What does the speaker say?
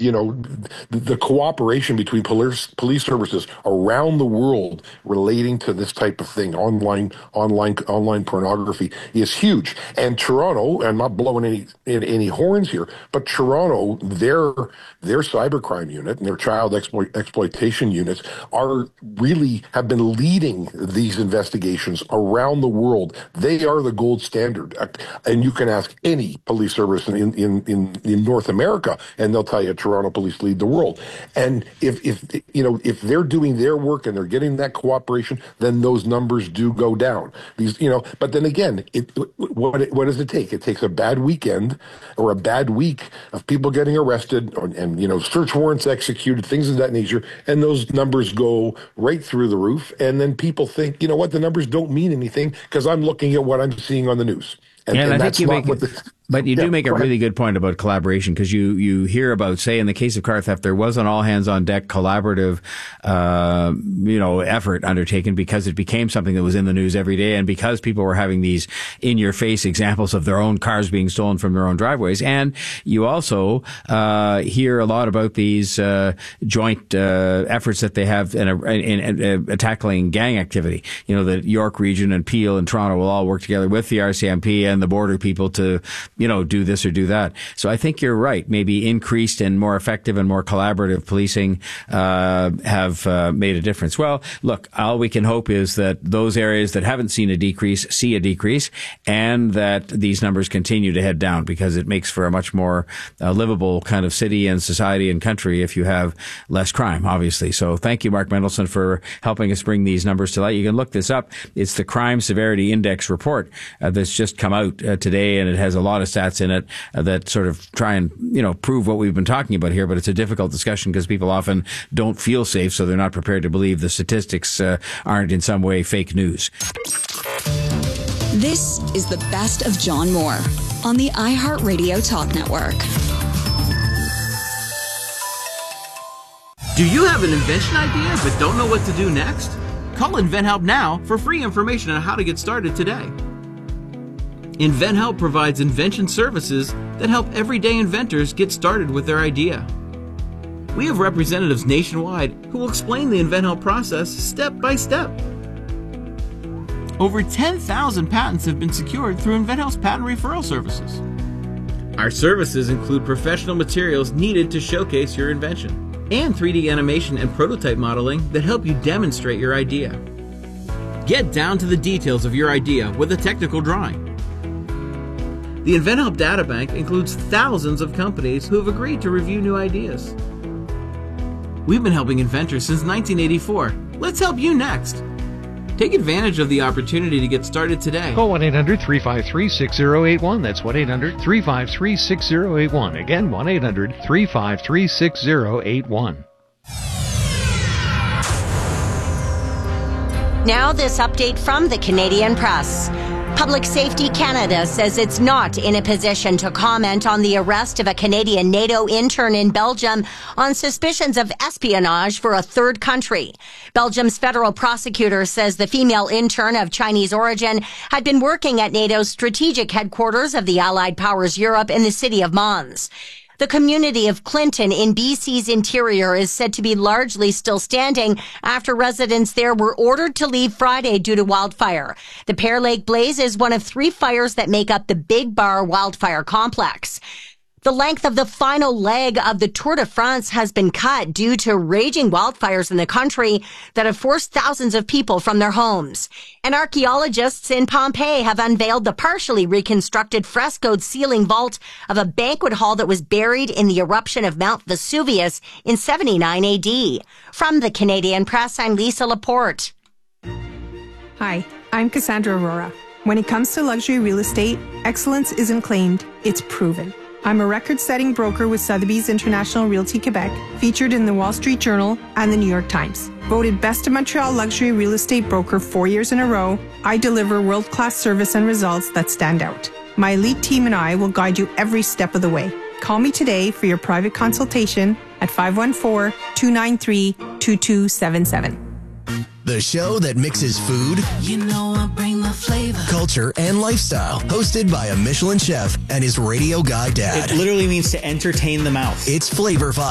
the cooperation between police services around the world relating to this type of thing, online pornography, is huge. And Toronto, I'm not blowing any horns here, but Toronto, their cybercrime unit and their child exploitation units have been leading these investigations around the world. They are the gold standard, and you can ask any police service in North America, and they'll tell you Toronto police lead the world. And if they're doing their work and they're getting that cooperation, then those numbers do go down. But then again, what does it take? It takes a bad weekend or a bad week of people getting arrested and search warrants executed, things of that nature, and those numbers go right through the roof. And then people think, you know what, the numbers don't mean anything because I'm looking at what I'm seeing on the news. And I that's think not what the... But you do make a really good point about collaboration, because you hear about, say, in the case of car theft, there was an all-hands-on-deck collaborative, effort undertaken because it became something that was in the news every day, and because people were having these in-your-face examples of their own cars being stolen from their own driveways. And you also hear a lot about these joint efforts that they have in tackling gang activity. The York region and Peel and Toronto will all work together with the RCMP and the border people to do this or do that. So I think you're right. Maybe increased and more effective and more collaborative policing have made a difference. Well, look, all we can hope is that those areas that haven't seen a decrease see a decrease, and that these numbers continue to head down, because it makes for a much more livable kind of city and society and country if you have less crime, obviously. So thank you, Mark Mendelson, for helping us bring these numbers to light. You can look this up. It's the Crime Severity Index report that's just come out today, and it has a lot of stats in it that sort of try and, prove what we've been talking about here. But it's a difficult discussion because people often don't feel safe, so they're not prepared to believe the statistics aren't in some way fake news. This is the best of John Moore on the iHeartRadio Talk Network. Do you have an invention idea but don't know what to do next? Call InventHelp now for free information on how to get started today. InventHelp provides invention services that help everyday inventors get started with their idea. We have representatives nationwide who will explain the InventHelp process step by step. Over 10,000 patents have been secured through InventHelp's patent referral services. Our services include professional materials needed to showcase your invention, and 3D animation and prototype modeling that help you demonstrate your idea. Get down to the details of your idea with a technical drawing. The InventHelp Databank includes thousands of companies who have agreed to review new ideas. We've been helping inventors since 1984. Let's help you next. Take advantage of the opportunity to get started today. Call 1-800-353-6081. That's 1-800-353-6081. Again, 1-800-353-6081. Now this update from the Canadian Press. Public Safety Canada says it's not in a position to comment on the arrest of a Canadian NATO intern in Belgium on suspicions of espionage for a third country. Belgium's federal prosecutor says the female intern of Chinese origin had been working at NATO's strategic headquarters of the Allied Powers Europe in the city of Mons. The community of Clinton in BC's interior is said to be largely still standing after residents there were ordered to leave Friday due to wildfire. The Pear Lake blaze is one of 3 fires that make up the Big Bar wildfire complex. The length of the final leg of the Tour de France has been cut due to raging wildfires in the country that have forced thousands of people from their homes. And archaeologists in Pompeii have unveiled the partially reconstructed frescoed ceiling vault of a banquet hall that was buried in the eruption of Mount Vesuvius in 79 AD. From the Canadian Press, I'm Lisa Laporte. Hi, I'm Cassandra Aurora. When it comes to luxury real estate, excellence isn't claimed, it's proven. I'm a record-setting broker with Sotheby's International Realty Quebec, featured in the Wall Street Journal and the New York Times. Voted Best of Montreal Luxury Real Estate Broker 4 years in a row, I deliver world-class service and results that stand out. My elite team and I will guide you every step of the way. Call me today for your private consultation at 514-293-2277. The show that mixes food, I bring the flavor, culture, and lifestyle. Hosted by a Michelin chef and his radio guy dad. It literally means to entertain the mouth. It's Flavor 5.